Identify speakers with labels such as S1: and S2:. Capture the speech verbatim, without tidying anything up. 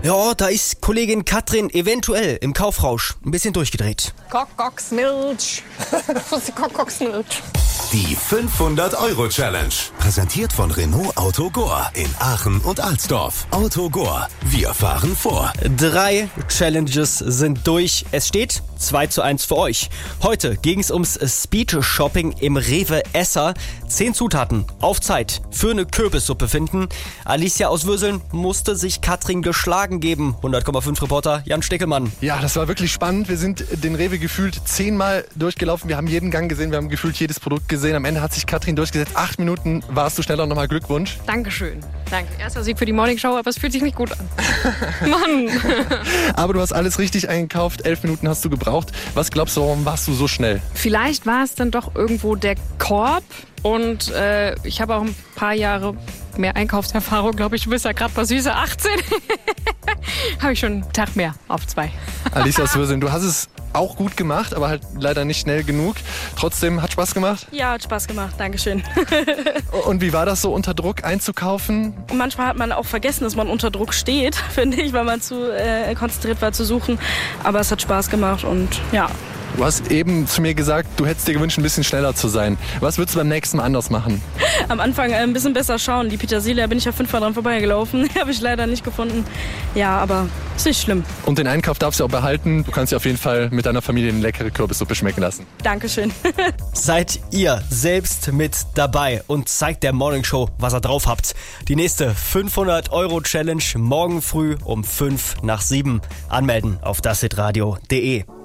S1: Ja, da ist Kollegin Katrin eventuell im Kaufrausch ein bisschen durchgedreht.
S2: Kokoxmilch. Kokoxmilch.
S3: Die fünfhundert-Euro-Challenge. Präsentiert von Renault Auto Gore in Aachen und Alsdorf. Auto Gore. Wir fahren vor.
S1: Drei Challenges sind durch. Es steht zwei zu eins für euch. Heute ging es ums Speed-Shopping im Rewe Esser. Zehn Zutaten auf Zeit für eine Kürbissuppe finden. Alicia aus Würseln musste sich Katrin geschlagen geben. hundert Komma fünf Reporter Jan Stickelmann.
S4: Ja, das war wirklich spannend. Wir sind den Rewe gefühlt zehnmal durchgelaufen. Wir haben jeden Gang gesehen, wir haben gefühlt jedes Produkt gesehen. Am Ende hat sich Katrin durchgesetzt. Acht Minuten warst du schneller. Nochmal Glückwunsch.
S2: Dankeschön. Danke. Erster Sieg für die Morning Show, aber es fühlt sich nicht gut an. Mann.
S4: Aber du hast alles richtig eingekauft. Elf Minuten hast du gebraucht. Was glaubst du, warum warst du so schnell?
S2: Vielleicht war es dann doch irgendwo der Korb. Und äh, ich habe auch ein paar Jahre mehr Einkaufserfahrung, glaube ich. Du bist ja gerade bei süße achtzehn. Habe ich schon einen Tag mehr auf zwei.
S4: Alicia aus Würseln, du hast es auch gut gemacht, aber halt leider nicht schnell genug. Trotzdem, hat Spaß gemacht?
S5: Ja, hat Spaß gemacht. Dankeschön.
S4: Und wie war das so, unter Druck einzukaufen?
S5: Und manchmal hat man auch vergessen, dass man unter Druck steht, finde ich, weil man zu äh, konzentriert war zu suchen. Aber es hat Spaß gemacht und ja.
S4: Du hast eben zu mir gesagt, du hättest dir gewünscht, ein bisschen schneller zu sein. Was würdest du beim nächsten Mal anders machen?
S5: Am Anfang ein bisschen besser schauen. Die Petersilie, da bin ich ja fünfmal dran vorbeigelaufen. Die habe ich leider nicht gefunden. Ja, aber ist nicht schlimm.
S4: Und den Einkauf darfst du auch behalten. Du kannst dir auf jeden Fall mit deiner Familie eine leckere Kürbissuppe schmecken lassen.
S5: Dankeschön.
S1: Seid ihr selbst mit dabei und zeigt der Morning Show, was ihr drauf habt. Die nächste fünfhundert-Euro-Challenge morgen früh um fünf nach sieben. Anmelden auf das hitradio punkt de.